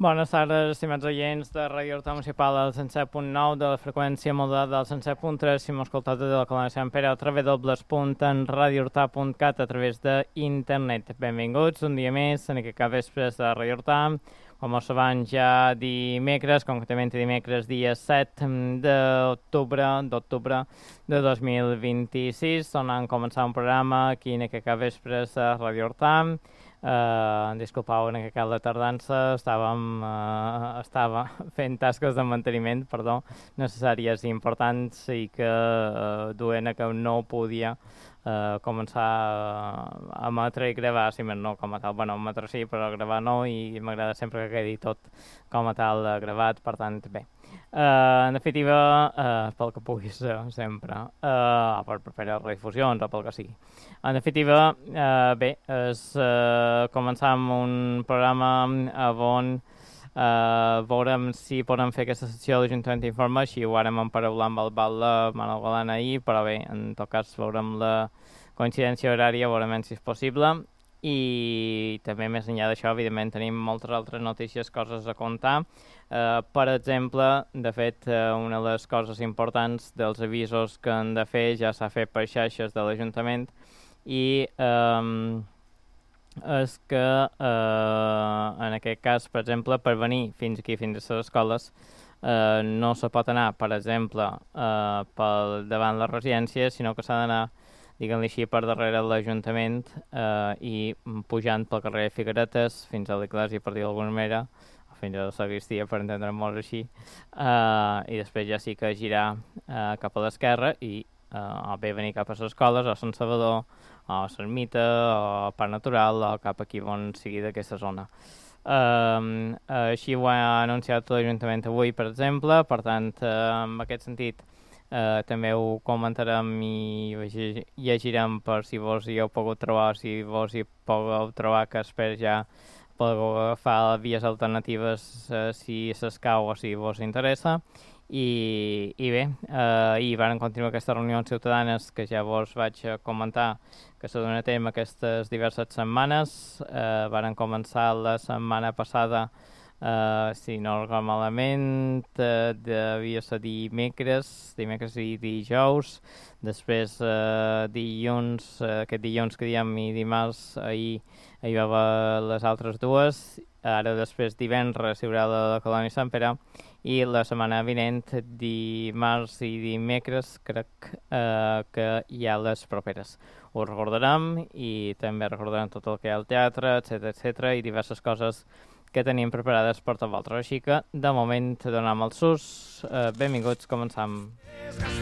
Bones tardes, estimats oients de Ràdio Horta Municipal al 107.9 de la freqüència modulada del 107.3, si m'ho escoltat de la colònia Sant Pere, a www.radiohorta.cat a través d'internet. Benvinguts un dia més en aquest capvespres de Ràdio Horta, com us saben ja dimecres, concretament dimecres dia 7 d'octubre de 2026, on començar un programa aquí en aquest capvespres de Ràdio Horta. Disculpeu, en aquest cas la tardança estava fent tasques de manteniment, necessàries i importants i que duent a que no podia començar a emetre i gravar, si més no com a tal, emetre sí, però gravar no, i m'agrada sempre que quedi tot com a tal gravat, per tant, bé. En definitiva, pel que puguis sempre, per fer les redifusions o pel que sigui. En definitiva, bé, començar amb un programa on veurem si podem fer aquesta secció de l'Ajuntament d'Informa, així ho vàrem emparaular amb el Batlle Manel Galán ahir, però bé, en tot cas veurem la coincidència horària, veurem si és possible. I també més enllà d'això, evidentment, tenim moltes altres notícies, coses a contar. Per exemple, de fet, una de les coses importants dels avisos que han de fer ja s'ha fet per xarxes de l'Ajuntament i és que en aquest cas, per exemple, per venir fins aquí, fins a les escoles, no se pot anar, per exemple, pel davant les residències, sinó que s'ha d'anar, diguem-li així, per darrere de l'Ajuntament i pujant pel carrer Figueretes fins a l'Església, per dir d'alguna manera, o fins a la sagristia, per entendre'm molt així, i després ja sí que girar cap a l'esquerra i o bé venir cap a les escoles, o Sant Salvador, o l'Ermita, o Parc Natural, o cap aquí on sigui d'aquesta zona. Així ho ha anunciat l'Ajuntament avui, per exemple, per tant, en aquest sentit, també ho comentarem i llegirem per si vos hi heu pogut trobar, si vos hi podeu trobar, que després ja podeu agafar vies alternatives si s'escau o si vos interessa. I bé, ahir van continuar aquestes reunions ciutadanes que ja vos vaig comentar que se donen a terme aquestes diverses setmanes. Van començar la setmana passada, si no recordo malament, devia ser dimecres i dijous. Després dilluns, aquest dilluns que diem, i dimarts, ahir hi va haver les altres dues. Ara després divendres hi haurà la colònia Sant Pere i la setmana vinent, dimarts i dimecres, crec que hi ha les properes. Ho recordarem i també recordarem tot el que hi ha al teatre, etc i diverses coses que tenim preparades per tots vosaltres. Així que, de moment, donem el sus. Benvinguts, començam.